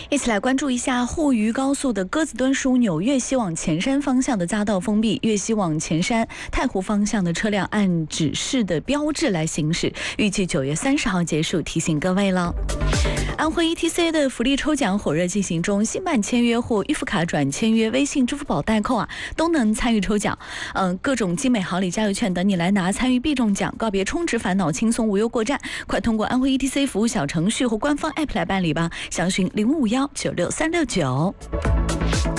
一起来关注一下沪渝高速的鸽子墩枢纽粤西往前山方向的匝道封闭，粤西往前山太湖方向的车辆按指示的标志来行驶，预计9月30号结束，提醒各位了。安徽 ETC 的福利抽奖火热进行中，新办签约或预付卡转签约、微信、支付宝代扣都能参与抽奖。各种精美好礼、加油券等你来拿，参与必中奖，告别充值烦恼，轻松无忧过站。快通过安徽 ETC 服务小程序或官方 App 来办理吧，详询0551966369。